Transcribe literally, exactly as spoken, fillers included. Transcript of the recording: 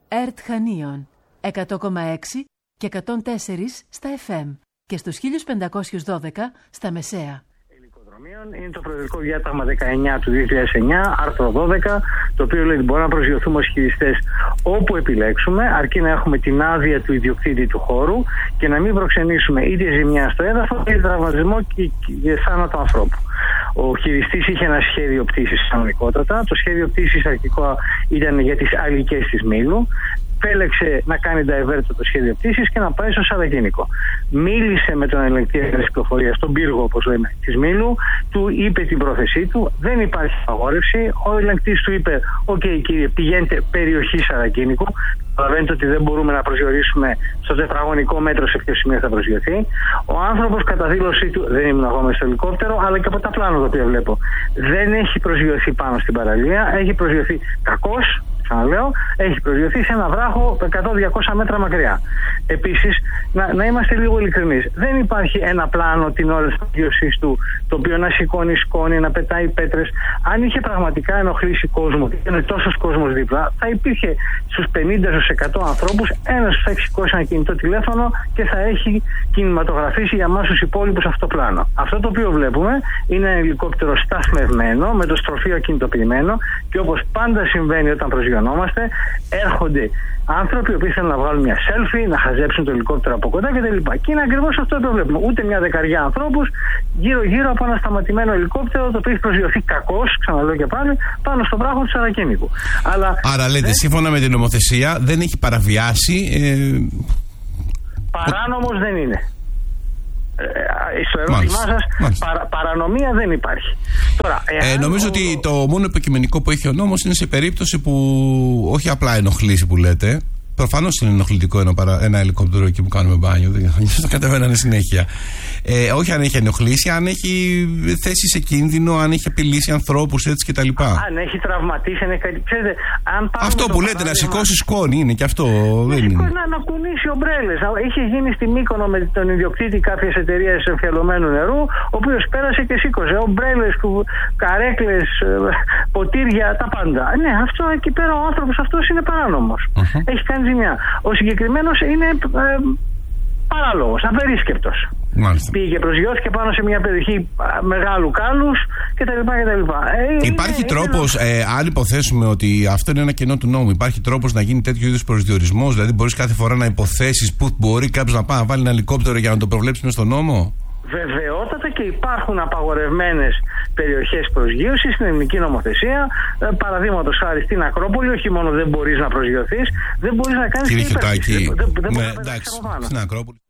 ΕΡΤ Χανίων εκατό κόμμα έξι και εκατόν τέσσερα στα εφ εμ και στους χίλια πεντακόσια δώδεκα στα μεσαία. Είναι το Προεδρικό Διάταγμα δεκαεννιά του δύο χιλιάδες εννιά, άρθρο δώδεκα, το οποίο λέει ότι μπορούμε να προσγειωθούμε ως χειριστές όπου επιλέξουμε, αρκεί να έχουμε την άδεια του ιδιοκτήτη του χώρου και να μην προξενήσουμε είτε ζημιά στο έδαφος είτε τραυματισμό και θάνατο ανθρώπου. Ο χειριστής είχε ένα σχέδιο πτήσης κανονικότατα. Το σχέδιο πτήσης αρχικό ήταν για τις αλικές της Μήλου. Επέλεξε να κάνει divert το σχέδιο πτήσης και να πάει στο Σαρακίνικο. Μίλησε με τον ελεγκτή της κυκλοφορίας, τον πύργο όπως λέμε, της Μήλου, του είπε την πρόθεσή του, δεν υπάρχει απαγόρευση. Ο ελεγκτής του είπε: «Οκ, okay, κύριε, πηγαίνετε περιοχή Σαρακίνικο». Καταλαβαίνετε ότι δεν μπορούμε να προσδιορίσουμε στο τετραγωνικό μέτρο σε ποιο σημείο θα προσγειωθεί. Ο άνθρωπος κατά δήλωσή του, δεν ήμουν εγώ μες στο ελικόπτερο, αλλά και από τα πλάνα τα οποία βλέπω, δεν έχει προσγειωθεί πάνω στην παραλία, έχει προσγειωθεί κακώς. Ξαναλέω, έχει προσγειωθεί σε ένα βράχο εκατό με διακόσια μέτρα μακριά. Επίσης, να, να είμαστε λίγο ειλικρινείς. Δεν υπάρχει ένα πλάνο την ώρα της προσγείωσης του, το οποίο να σηκώνει σκόνη, να πετάει πέτρες. Αν είχε πραγματικά ενοχλήσει κόσμο και είναι τόσος κόσμος δίπλα, θα υπήρχε στους πενήντα στους εκατό ανθρώπους ένας που θα έχει σηκώσει ένα κινητό τηλέφωνο και θα έχει κινηματογραφήσει για εμάς τους υπόλοιπους αυτό το πλάνο. Αυτό το οποίο βλέπουμε είναι ένα ελικόπτερο σταθμευμένο, με το στροφείο κινητοποιημένο και όπως πάντα συμβαίνει όταν προσγειωνόμαστε, έρχονται άνθρωποι οι θέλουν να βγάλουν μια selfie, να χαζέψουν το ελικόπτερο από κοντά κτλ. Και είναι ακριβώς αυτό που βλέπουμε. Ούτε μια δεκαριά ανθρώπους γύρω-γύρω από ένα σταματημένο ελικόπτερο το οποίο έχει προσγειωθεί κακώς, ξαναλέω και πάλι, πάνω στον βράχο του Σαρακίνικου. Αλλά, Άρα λέτε, δεν... σύμφωνα με την νομοθεσία, δεν έχει παραβιάσει. Ε... Παράνομος δεν είναι. Στο ερώτημά σας, παρα, παρανομία δεν υπάρχει. Τώρα, ε, νομίζω ο... ότι το μόνο υποκειμενικό που έχει ο νόμος είναι σε περίπτωση που όχι απλά ενοχλήσει που λέτε. Προφανώς είναι ενοχλητικό ένα, παρα, ένα ελικόπτερο εκεί που κάνουμε μπάνιο. Δεν το κατεβαίνανε συνέχεια. Ε, όχι αν έχει ενοχλήσει, αν έχει θέσει σε κίνδυνο, αν έχει απειλήσει ανθρώπους έτσι κτλ. Αν έχει τραυματίσει, αν έχει κάτι. Ξέρετε, αν αυτό που λέτε, να σηκώσει σκόνη είναι και αυτό. Να, δεν είναι. να, να κουνήσει ομπρέλες. Είχε γίνει στη Μύκονο με τον ιδιοκτήτη κάποιες εταιρείες εμφιαλωμένου νερού, ο οποίος πέρασε και σήκωσε ομπρέλες, καρέκλες, ποτήρια, τα πάντα. Ναι, αυτό εκεί πέρα ο άνθρωπος αυτός είναι παράνομος. Uh-huh. Έχει κάνει ζημιά. Ο συγκεκριμένος είναι ε, παράλογος, απερίσκεπτος. Μάλιστα. Πήγε, προσγειώθηκε πάνω σε μια περιοχή μεγάλου κάλους κτλ. Ε, υπάρχει είναι, τρόπος, είναι... ε, αν υποθέσουμε ότι αυτό είναι ένα κενό του νόμου, υπάρχει τρόπος να γίνει τέτοιο είδους προσδιορισμός, δηλαδή μπορείς κάθε φορά να υποθέσεις που μπορεί κάποιος να πάει να βάλει ένα ελικόπτερο για να το προβλέψει μες στον νόμο? Βεβαιότατα, και υπάρχουν απαγορευμένες περιοχές προσγείωσης στην ελληνική νομοθεσία. Ε, Παραδείγματος χάρη στην Ακρόπολη, όχι μόνο δεν μπορείς να προσγειωθείς, δεν μπορείς να κάνεις Κύριε και υπέρβαση. Χιωτάκη, δεν, δεν, δεν ναι, εντάξει, στην Ακρόπολη.